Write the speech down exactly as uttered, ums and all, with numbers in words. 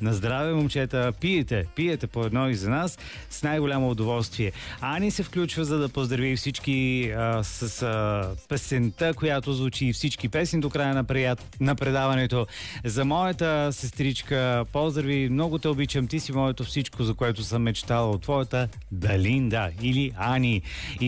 На здраве, момчета, пиете, пиете по едно и за нас с най-голямо удоволствие. Ани се включва, за да поздрави всички а, с а, песента, която звучи, всички песни до края на, прият... на предаването. За моята сестричка, поздрави, много те обичам, ти си моето всичко, за което съм мечтала, от твоята Далинда или Ани.